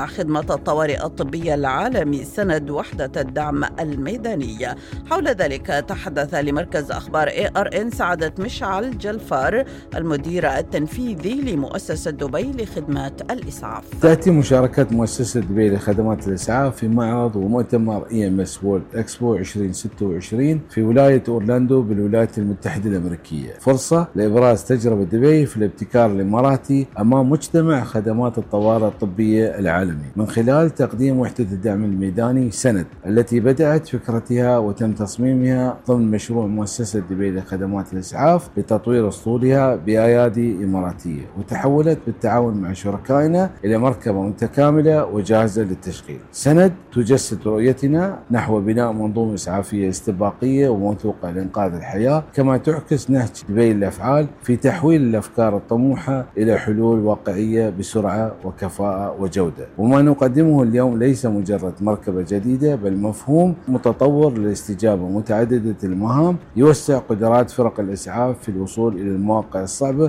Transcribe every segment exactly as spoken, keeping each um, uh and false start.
مجتمع خدمة الطوارئ الطبية العالمي سند وحدة الدعم الميدانية. حول ذلك تحدث لمركز أخبار إيه آر إن سعادة مشعل جلفار المدير التنفيذي لمؤسسة دبي لخدمات الإسعاف. تأتي مشاركة مؤسسة دبي لخدمات الإسعاف في معرض ومؤتمر إي إم إس وورلد إكسبو عشرين ستة وعشرين في ولاية أورلاندو بالولايات المتحدة الأمريكية، فرصة لإبراز تجربة دبي في الابتكار الإماراتي أمام مجتمع خدمات الطوارئ الطبية العالمي من خلال تقديم وحدة الدعم الميداني سند، التي بدأت فكرتها وتم تصميمها ضمن مشروع مؤسسة دبي لخدمات الإسعاف لتطوير أسطولها بأيادي إماراتية، وتحولت بالتعاون مع شركائنا إلى مركبة متكاملة وجاهزة للتشغيل. سند تجسد رؤيتنا نحو بناء منظومة إسعافية استباقية وموثوقة لإنقاذ الحياة، كما تعكس نهج دبي للأفعال في تحويل الأفكار الطموحة إلى حلول واقعية بسرعة وكفاءة وجودة. وما نقدمه اليوم ليس مجرد مركبة جديدة، بل مفهوم متطور للاستجابة متعددة المهام يوسع قدرات فرق الإسعاف في الوصول إلى المواقع الصعبة.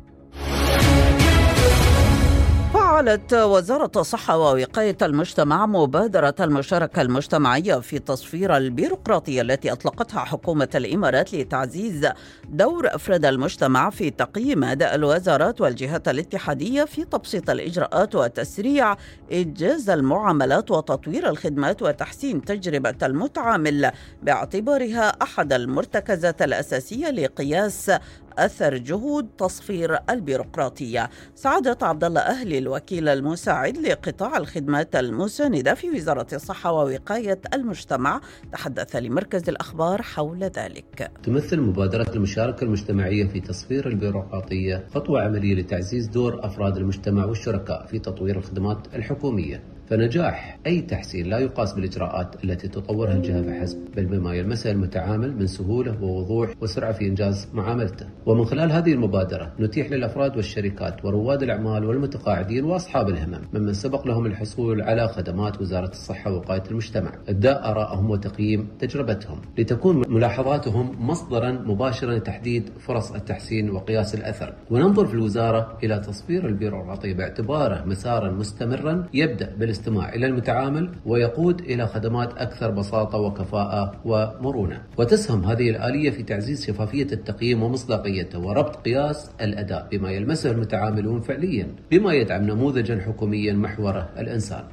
فعلت وزارة الصحة ووقاية المجتمع مبادرة المشاركة المجتمعية في تصفير البيروقراطية التي أطلقتها حكومة الإمارات لتعزيز دور أفراد المجتمع في تقييم أداء الوزارات والجهات الاتحادية في تبسيط الإجراءات وتسريع إنجاز المعاملات وتطوير الخدمات وتحسين تجربة المتعامل، باعتبارها أحد المرتكزات الأساسية لقياس أثر جهود تصفير البيروقراطية. سعادة عبد الله أهلي الوكيل المساعد لقطاع الخدمات المساندة في وزارة الصحة ووقاية المجتمع تحدث لمركز الأخبار حول ذلك. تمثل مبادرة المشاركة المجتمعية في تصفير البيروقراطية خطوة عملية لتعزيز دور أفراد المجتمع والشركاء في تطوير الخدمات الحكومية، فنجاح أي تحسين لا يقاس بالإجراءات التي تطورها الجهة فحسب، بل بما يلمسها المتعامل من سهولة ووضوح وسرعة في إنجاز معاملته. ومن خلال هذه المبادرة نتيح للأفراد والشركات ورواد الأعمال والمتقاعدين وأصحاب الهمم ممن سبق لهم الحصول على خدمات وزارة الصحة ووقاية المجتمع إبداء آرائهم وتقييم تجربتهم، لتكون ملاحظاتهم مصدرا مباشرا لتحديد فرص التحسين وقياس الأثر. وننظر في الوزارة إلى تصفير البيروقراطية باعتباره مسارا مستمرا يبدأ بالاستماع إلى المتعامل ويقود إلى خدمات أكثر بساطة وكفاءة ومرونة. وتسهم هذه الآلية في تعزيز شفافية التقييم ومصداقيته وربط قياس الأداء بما يلمسه المتعاملون فعليا، بما يدعم نموذجا حكوميا محوره الإنسان.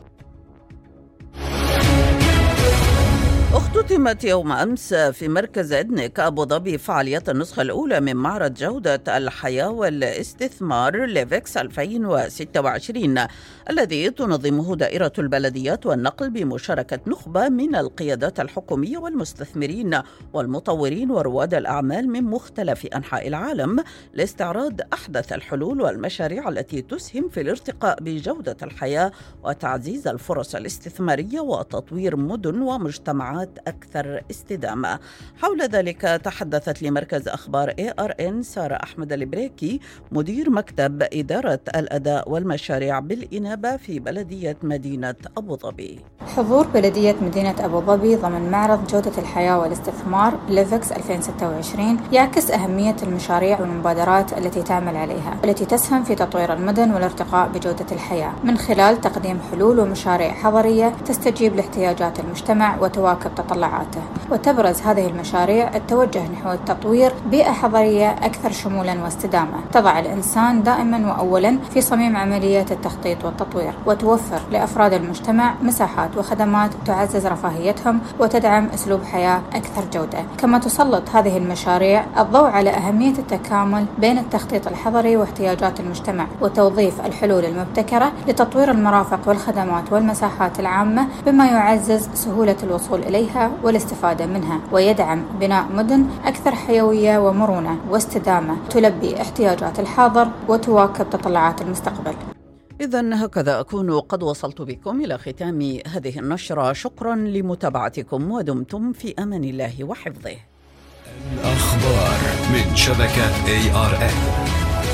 اختتمت يوم أمس في مركز إدنك أبو ظبي فعاليات النسخة الأولى من معرض جودة الحياة والاستثمار ليفكس ألفين وستة وعشرين الذي تنظمه دائرة البلديات والنقل بمشاركة نخبة من القيادات الحكومية والمستثمرين والمطورين ورواد الأعمال من مختلف أنحاء العالم لاستعراض أحدث الحلول والمشاريع التي تسهم في الارتقاء بجودة الحياة وتعزيز الفرص الاستثمارية وتطوير مدن ومجتمعات أكثر استدامة. حول ذلك تحدثت لمركز أخبار إيه آر إن سارة أحمد البريكي مدير مكتب إدارة الأداء والمشاريع بالإنابة في بلدية مدينة أبو ظبي. حضور بلدية مدينة أبو ظبي ضمن معرض جودة الحياة والاستثمار ليفكس ألفين وستة وعشرين يعكس أهمية المشاريع والمبادرات التي تعمل عليها والتي تسهم في تطوير المدن والارتقاء بجودة الحياة من خلال تقديم حلول ومشاريع حضرية تستجيب لاحتياجات المجتمع وتواكب تطلعاته. وتبرز هذه المشاريع التوجه نحو تطوير بيئة حضرية أكثر شمولا واستدامة تضع الإنسان دائما وأولا في صميم عملية التخطيط والتطوير، وتوفر لأفراد المجتمع مساحات وخدمات تعزز رفاهيتهم وتدعم أسلوب حياة أكثر جودة. كما تسلط هذه المشاريع الضوء على أهمية التكامل بين التخطيط الحضري واحتياجات المجتمع وتوظيف الحلول المبتكرة لتطوير المرافق والخدمات والمساحات العامة بما يعزز سهولة الوصول إليها والاستفادة منها، ويدعم بناء مدن أكثر حيوية ومرونة واستدامة تلبي احتياجات الحاضر وتواكب تطلعات المستقبل. إذن هكذا أكون قد وصلت بكم إلى ختام هذه النشرة. شكرا لمتابعتكم ودمتم في أمان الله وحفظه. الأخبار من شبكة إيه آر إن.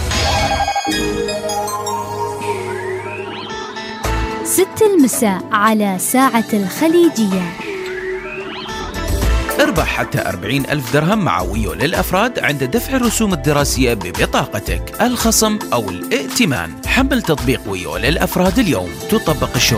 ست المساء على ساعة الخليجية. اربح حتى أربعين ألف درهم مع ويو للأفراد عند دفع الرسوم الدراسية ببطاقتك، الخصم أو الائتمان. حمل تطبيق ويو للأفراد اليوم، تطبق الشروط.